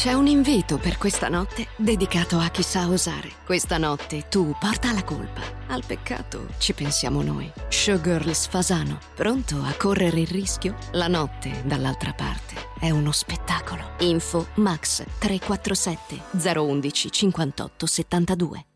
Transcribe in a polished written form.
C'è un invito per questa notte dedicato a chi sa osare. Questa notte tu porta la colpa. Al peccato ci pensiamo noi. Showgirls Fasano, pronto a correre il rischio? La notte, dall'altra parte, è uno spettacolo. Info Max 347 011 58 72.